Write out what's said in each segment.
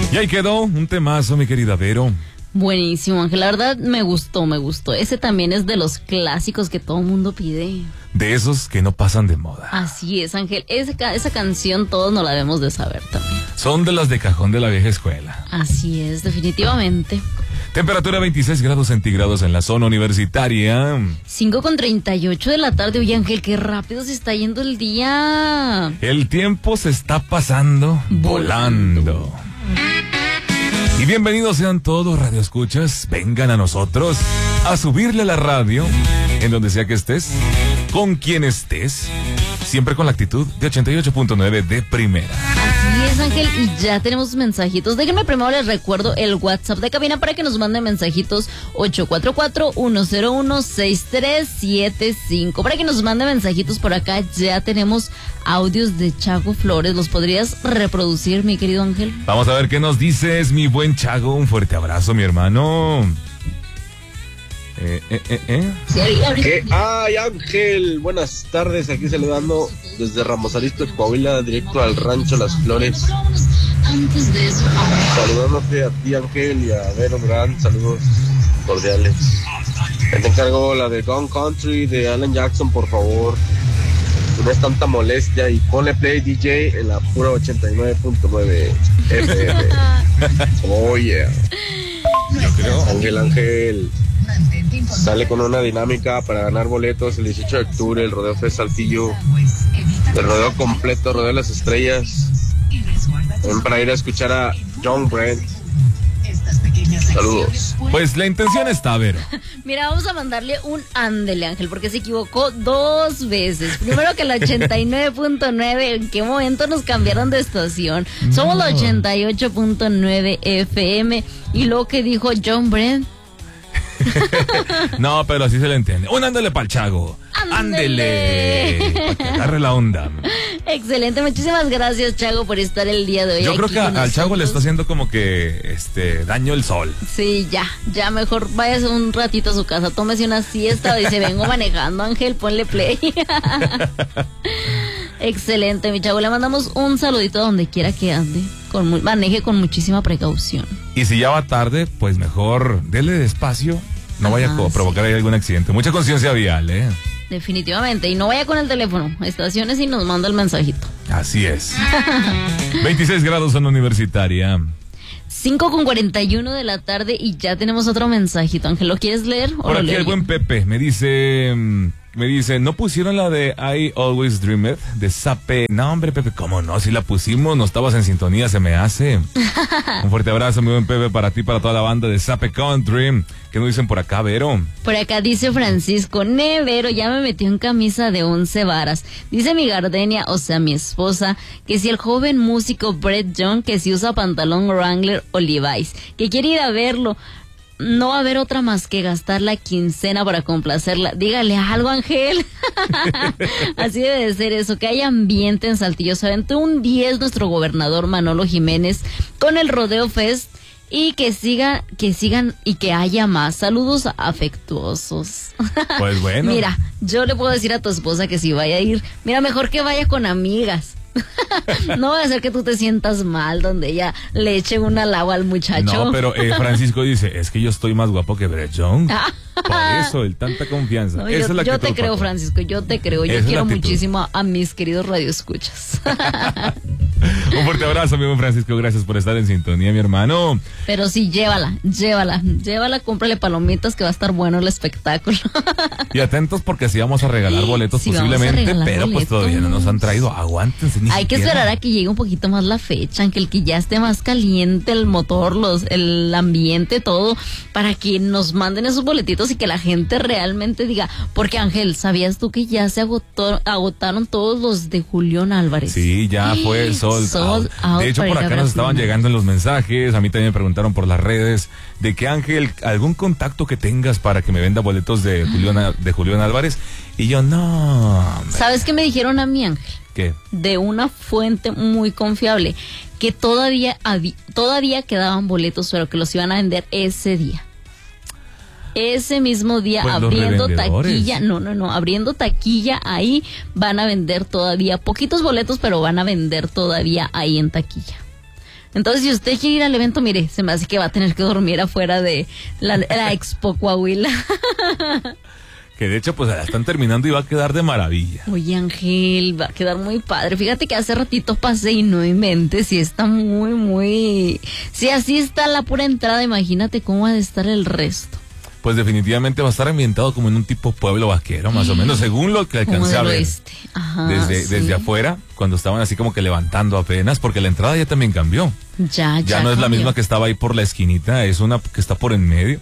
Y ahí quedó un temazo, mi querida Vero. Buenísimo, Ángel. La verdad me gustó. Ese también es de los clásicos que todo el mundo pide. De esos que no pasan de moda. Así es, Ángel. Esa canción todos nos la debemos de saber también. Son de las de cajón de la vieja escuela. Así es, definitivamente. Temperatura 26 grados centígrados en la zona universitaria. 5:38 de la tarde. Oye, Ángel, qué rápido se está yendo el día. El tiempo se está pasando volando. Y bienvenidos sean todos radioescuchas. Vengan a nosotros a subirle a la radio, en donde sea que estés, con quien estés, siempre con la actitud de 88.9 de primera. Así es, Ángel, y ya tenemos mensajitos. Déjenme primero les recuerdo el WhatsApp de cabina para que nos manden mensajitos. 844-101-6375. Para que nos manden mensajitos por acá. Ya tenemos audios de Chago Flores. ¿Los podrías reproducir, mi querido Ángel? Vamos a ver qué nos dices, mi buen Chago. Un fuerte abrazo, mi hermano. ¿Qué hay, Ángel? Buenas tardes, aquí saludando desde Ramos Arizpe, Coahuila, directo al rancho Las Flores. Saludándote a ti, Ángel, y a Vero Grant, saludos cordiales. Te encargo la de Gone Country de Alan Jackson, por favor. No es tanta molestia y ponle play DJ en la pura 89.9 FM. Oh yeah. Yo creo. Ángel. Sale con una dinámica para ganar boletos el 18 de octubre, el Rodeo Fest Saltillo, el rodeo completo, Rodeo de las Estrellas. Ven para ir a escuchar a John Brent. Saludos. Pues la intención está, Vero. Mira, vamos a mandarle un ándele, Ángel, porque se equivocó 2 veces. Primero que la 89.9, ¿en qué momento nos cambiaron de estación? Somos la 88.9 FM. Y luego que dijo John Brent. No, pero así se le entiende. Un ándele pa'l Chago. Ándele. Para que agarre la onda. Excelente, muchísimas gracias, Chago, por estar el día de hoy. Yo creo aquí que con al nosotros. Chago le está haciendo como que daño el sol. Sí, ya mejor váyase un ratito a su casa, tómese una siesta. Dice, vengo manejando, Ángel, ponle play. Excelente, mi Chago, le mandamos un saludito a donde quiera que ande. Maneje con muchísima precaución. Y si ya va tarde, pues mejor dele despacio. No vaya a provocar ahí algún accidente. Mucha conciencia vial, Definitivamente. Y no vaya con el teléfono. Estaciones y nos manda el mensajito. Así es. 26 grados en la universitaria. 5:41 de la tarde y ya tenemos otro mensajito. Ángel, ¿lo quieres leer? ¿O por lo aquí leo el buen Pepe me dice, ¿no pusieron la de I Always Dreamed de Zape? No, hombre, Pepe, ¿cómo no? Si la pusimos, no estabas en sintonía, se me hace. Un fuerte abrazo, mi buen Pepe, para ti, para toda la banda de Zape Country. ¿Qué nos dicen por acá, Vero? Por acá dice Francisco, Vero, ya me metió en camisa de 11 varas. Dice mi Gardenia, o sea, mi esposa, que si el joven músico Brett John, que si usa pantalón Wrangler o Levi's, que quiere ir a verlo. No va a haber otra más que gastar la quincena para complacerla. Dígale algo, Ángel. Así debe de ser eso, que haya ambiente en Saltillo. Se aventó un 10 nuestro gobernador Manolo Jiménez con el Rodeo Fest. Y que sigan y que haya más. Saludos afectuosos. Pues bueno. Mira, yo le puedo decir a tu esposa que si vaya a ir, mira, mejor que vaya con amigas. No va a hacer que tú te sientas mal donde ella le eche un halago al muchacho. No, pero Francisco dice, es que yo estoy más guapo que Brett John. Por eso, tanta confianza. No, Esa es la yo te actitud, creo, papá. Francisco, yo te creo. Yo quiero muchísimo a mis queridos radioescuchas. Un fuerte abrazo, mi buen Francisco. Gracias por estar en sintonía, mi hermano. Pero sí, llévala, cómprale palomitas que va a estar bueno el espectáculo. Y atentos porque sí vamos a regalar boletos Sí, posiblemente, vamos a regalar pero pues boletos. todavía no nos han traído. Aguántense. Hay que esperar a que llegue un poquito más la fecha, Ángel, que ya esté más caliente el motor, el ambiente, todo, para que nos manden esos boletitos y que la gente realmente diga, porque Ángel, ¿sabías tú que ya se agotaron todos los de Julián Álvarez? Sí, ya fue sold out. De hecho, por acá nos estaban llegando en los mensajes, a mí también me preguntaron por las redes, de que Ángel, algún contacto que tengas para que me venda boletos de Julián Álvarez, y yo, no. ¿Sabes qué me dijeron a mí, Ángel? ¿Qué? De una fuente muy confiable, que todavía quedaban boletos, pero que los iban a vender ese día. Ese mismo día, pues abriendo taquilla, abriendo taquilla ahí, van a vender todavía poquitos boletos, pero van a vender todavía ahí en taquilla. Entonces, si usted quiere ir al evento, mire, se me hace que va a tener que dormir afuera de la Expo Coahuila. Que de hecho, pues la están terminando y va a quedar de maravilla. Oye, Ángel, va a quedar muy padre. Fíjate que hace ratito pasé y no inventes, sí está muy... Si así está la pura entrada, imagínate cómo ha de estar el resto. Pues definitivamente va a estar ambientado como en un tipo pueblo vaquero, más o menos, según lo que alcancé a ver. Ajá, desde afuera, cuando estaban así como que levantando apenas, porque la entrada ya también cambió. Ya no es la misma que estaba ahí por la esquinita, es una que está por en medio.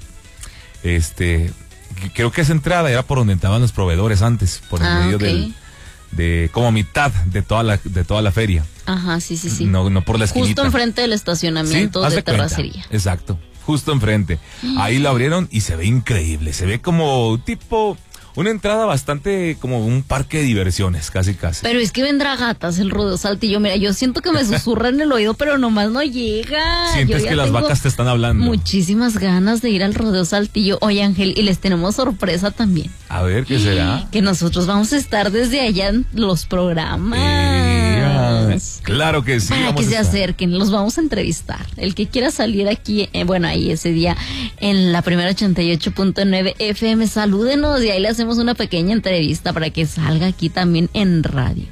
Creo que esa entrada era por donde estaban los proveedores antes, por en medio de como mitad de toda la feria. Ajá, sí. No por la esquinita. Justo enfrente del estacionamiento de terracería. Exacto, justo enfrente. Ahí lo abrieron y se ve increíble, se ve como tipo... Una entrada bastante como un parque de diversiones, casi. Pero es que vendrá gatas el rodeo Saltillo. Mira, yo siento que me susurran en el oído, pero nomás no llega. Sientes que las vacas te están hablando. Muchísimas ganas de ir al rodeo Saltillo. Oye, Ángel, y les tenemos sorpresa también. A ver, ¿qué será? Que nosotros vamos a estar desde allá en los programas. Claro que sí. Para que se acerquen, los vamos a entrevistar. El que quiera salir aquí, ahí ese día en la primera 88.9 FM, salúdenos y ahí le hacemos una pequeña entrevista para que salga aquí también en radio.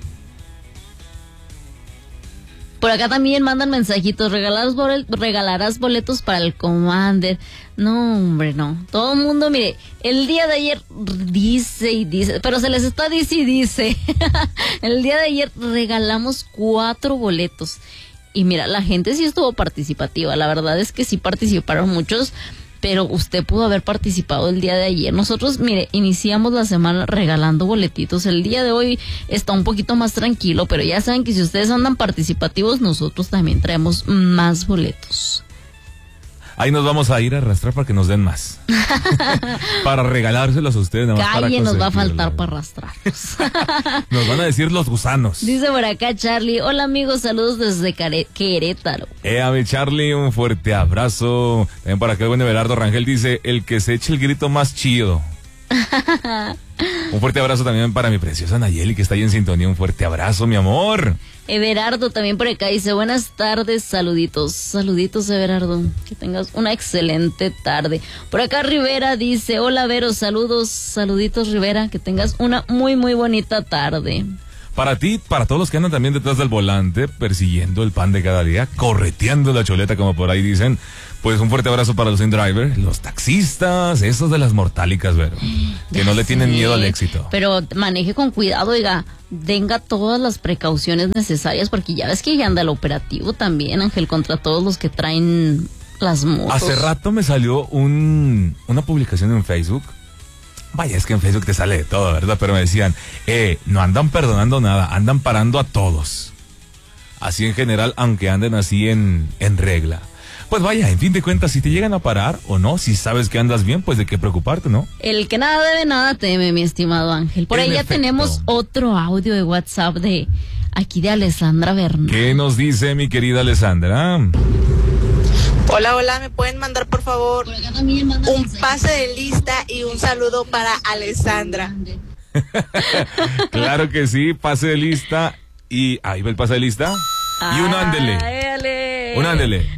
Por acá también mandan mensajitos, regalarás boletos para el Commander. No, hombre, no. Todo el mundo, mire, el día de ayer dice, pero se les está dice. El día de ayer regalamos 4 boletos. Y mira, la gente sí estuvo participativa. La verdad es que sí participaron muchos, pero usted pudo haber participado el día de ayer. Nosotros, mire, iniciamos la semana regalando boletitos. El día de hoy está un poquito más tranquilo, pero ya saben que si ustedes andan participativos, nosotros también traemos más boletos. Ahí nos vamos a ir a arrastrar para que nos den más. Para regalárselos a ustedes. Calle nos va a faltar para arrastrarlos. Nos van a decir los gusanos. Dice por acá Charlie, hola amigos, saludos desde Querétaro. A mi Charlie, un fuerte abrazo. También para acá el buen Everardo Rangel dice, el que se eche el grito más chido. Un fuerte abrazo también para mi preciosa Nayeli, que está ahí en sintonía. Un fuerte abrazo, mi amor. Everardo también por acá dice, buenas tardes, saluditos, Everardo, que tengas una excelente tarde. Por acá Rivera dice, hola Vero, saluditos Rivera, que tengas una muy muy bonita tarde. Para ti, para todos los que andan también detrás del volante, persiguiendo el pan de cada día, correteando la choleta, como por ahí dicen, pues un fuerte abrazo para los in-driver, los taxistas, esos de las mortálicas, Vero, que no le tienen miedo al éxito. Pero maneje con cuidado, oiga, tenga todas las precauciones necesarias, porque ya ves que ya anda el operativo también, Ángel, contra todos los que traen las motos. Hace rato me salió una publicación en Facebook. Vaya, es que en Facebook te sale de todo, ¿verdad? Pero me decían, no andan perdonando nada, andan parando a todos. Así en general, aunque anden así en regla. Pues vaya, en fin de cuentas, si te llegan a parar o no, si sabes que andas bien, pues de qué preocuparte, ¿no? El que nada debe, nada teme, mi estimado Ángel. Por ahí ya tenemos otro audio de WhatsApp de Alessandra Bernal. ¿Qué nos dice mi querida Alessandra? Hola, ¿me pueden mandar por favor un pase de lista y un saludo para Alessandra? Claro que sí, pase de lista y ahí va el pase de lista y un ándele. Un ándele.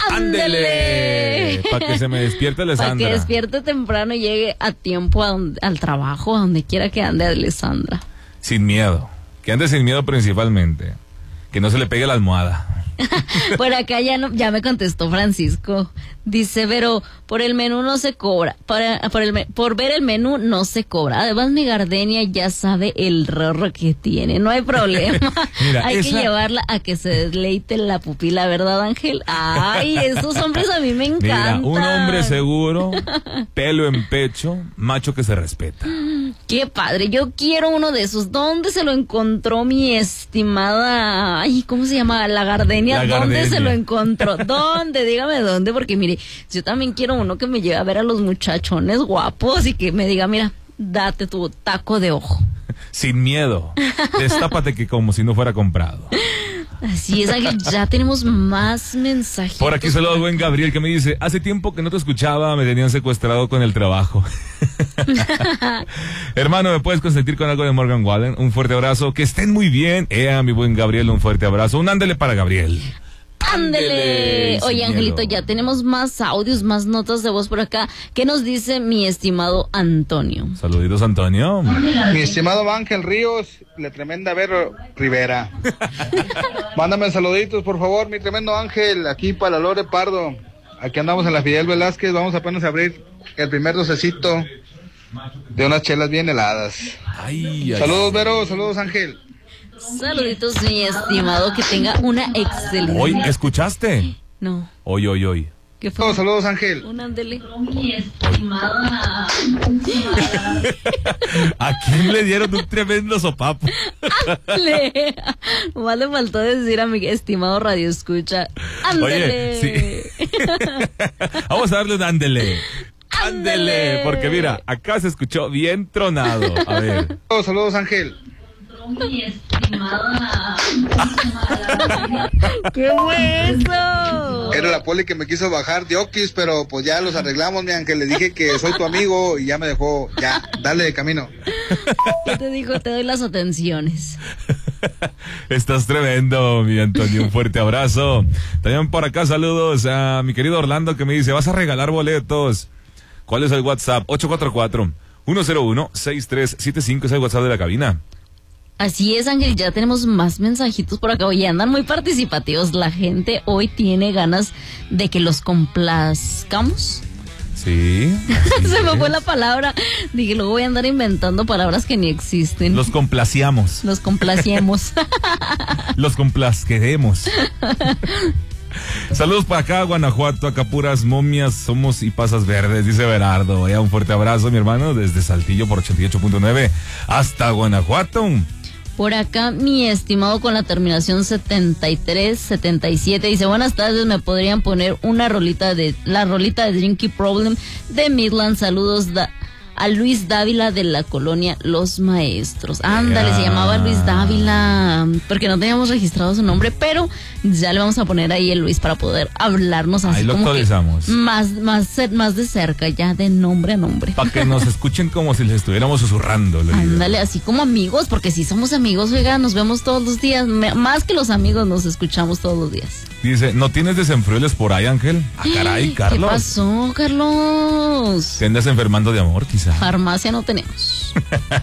¡Ándele! Para que se me despierte Alessandra. Para que despierte temprano y llegue a tiempo al trabajo, a donde quiera que ande Alessandra. Sin miedo. Que ande sin miedo principalmente. Que no se le pegue la almohada. Por acá ya me contestó Francisco. Dice, pero por el menú no se cobra. Por ver el menú no se cobra. Además, mi Gardenia ya sabe el rorro que tiene. No hay problema. Mira, hay que llevarla a que se desleite la pupila, ¿verdad, Ángel? Ay, esos hombres a mí me encantan. Mira, un hombre seguro, pelo en pecho, macho que se respeta. Qué padre, yo quiero uno de esos. ¿Dónde se lo encontró mi estimada? Ay, ¿cómo se llama? La Gardenia. ¿Dónde se lo encontró? ¿Dónde? Dígame dónde, porque mire, yo también quiero uno que me lleve a ver a los muchachones guapos y que me diga, mira, date tu taco de ojo. Sin miedo, destápate que como si no fuera comprado. Así es, Ángel, ya tenemos más mensajes. Por aquí saludos, buen Gabriel, que me dice, hace tiempo que no te escuchaba, me tenían secuestrado con el trabajo. Hermano, ¿me puedes consentir con algo de Morgan Wallen? Un fuerte abrazo, que estén muy bien. Mi buen Gabriel, un fuerte abrazo. Un ándele para Gabriel. ¡Ándele! Oye, sin Angelito, miedo. ya tenemos más audios, más notas de voz por acá. ¿Qué nos dice mi estimado Antonio? Saluditos, Antonio. Mi estimado Ángel Ríos, la tremenda Vero Rivera. Mándame saluditos, por favor, mi tremendo Ángel, aquí para Lore Pardo. Aquí andamos en la Fidel Velázquez, vamos apenas a abrir el primer docecito de unas chelas bien heladas. Ay, Saludos, Vero, saludos, Ángel. Saluditos, mi estimado, que tenga una excelente... Hoy, ¿escuchaste? No, Hoy. ¿qué fue? Saludos, Ángel. Un ándele. ¿A quién le dieron un tremendo sopapo? Ándele. Más le faltó decir a mi estimado Radio Escucha. Ándele. Oye, sí. Vamos a darle un ándele. Ándele, porque mira, acá se escuchó bien tronado. A ver. Saludos, Ángel. ¡Qué hueso! Era la poli que me quiso bajar de Oquis, pero pues ya los arreglamos, mi Ángel. Le dije que soy tu amigo y ya me dejó. Ya, dale de camino. ¿Qué te dijo? Te doy las atenciones. Estás tremendo, mi Antonio. Un fuerte abrazo. También por acá saludos a mi querido Orlando que me dice, vas a regalar boletos. ¿Cuál es el WhatsApp? 844-101-6375 es el WhatsApp de la cabina. Así es, Ángel, ya tenemos más mensajitos por acá. Oye, andan muy participativos. La gente hoy tiene ganas de que los complazcamos. Sí. Se me fue la palabra. Dije, luego voy a andar inventando palabras que ni existen. Los complaciamos. Los complaciemos. Los complazqueremos. Saludos para acá, Guanajuato, acá puras momias somos y pasas verdes, dice Berardo. Ya un fuerte abrazo, mi hermano, desde Saltillo por 88.9 hasta Guanajuato. Por acá, mi estimado con la terminación 7377 dice, buenas tardes, me podrían poner la rolita de Drinky Problem de Midland. Saludos a Luis Dávila de la colonia Los Maestros. Ándale, se llamaba Luis Dávila, porque no teníamos registrado su nombre, pero ya le vamos a poner ahí el Luis para poder hablarnos así ahí lo como actualizamos. que más de cerca, ya de nombre a nombre. Para que nos escuchen como si les estuviéramos susurrando. Ándale, así como amigos, porque si somos amigos, oiga, nos vemos todos los días, más que los amigos nos escuchamos todos los días. Dice, ¿no tienes desenfrioles por ahí, Ángel? Ah, caray, Carlos. ¿Qué pasó, Carlos? ¿Te andas enfermando de amor, quizá? Farmacia no tenemos.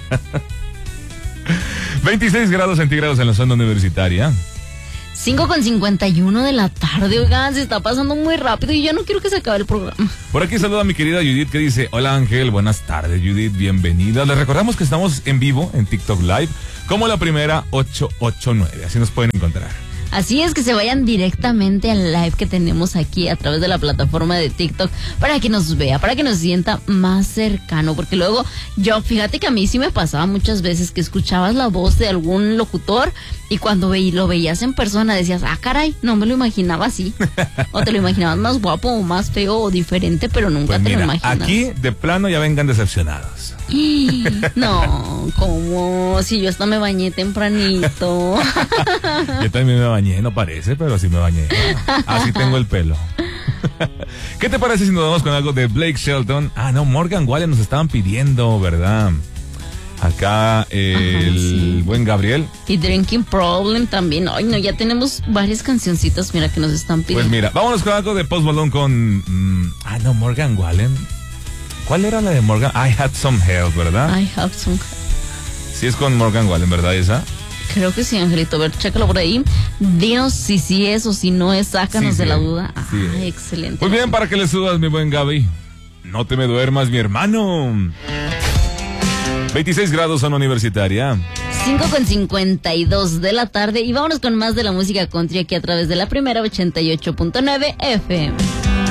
26 grados centígrados en la zona universitaria. 5:51 de la tarde, oigan, se está pasando muy rápido y yo no quiero que se acabe el programa. Por aquí saluda a mi querida Judith que dice, hola Ángel, buenas tardes Judith, bienvenida. Les recordamos que estamos en vivo en TikTok Live como la primera 889, así nos pueden encontrar. Así es, que se vayan directamente al live que tenemos aquí a través de la plataforma de TikTok para que nos vea, para que nos sienta más cercano, porque luego fíjate que a mí sí me pasaba muchas veces que escuchabas la voz de algún locutor y cuando lo veías en persona decías, ah caray, no me lo imaginaba así, o te lo imaginabas más guapo o más feo o diferente, pero nunca pues te mira, lo imaginas. aquí de plano ya vengan decepcionados. No, ¿cómo? Si yo hasta me bañé tempranito. Yo también me bañé, no parece, pero sí me bañé. Así tengo el pelo. ¿Qué te parece si nos vamos con algo de Blake Shelton? Ah, no, Morgan Wallen nos estaban pidiendo, ¿verdad? Acá el buen Gabriel. Y Drinking Problem también. Ay, no, ya tenemos varias cancioncitas, mira, que nos están pidiendo. Pues mira, vámonos con algo de Post Malone con... Morgan Wallen. ¿Cuál era la de Morgan? I Had Some Help, ¿verdad? I Have Some Help. Sí es con Morgan Wallen, ¿verdad esa? Creo que sí, Angelito. A ver, chécalo por ahí. Dinos si sí es o si no es. Sácanos de la duda. Sí, excelente. Pues bien, para que le subas, mi buen Gaby. No te me duermas, mi hermano. 26 grados zona universitaria. 5:52 de la tarde. Y vámonos con más de la música country aquí a través de la primera 88.9 FM.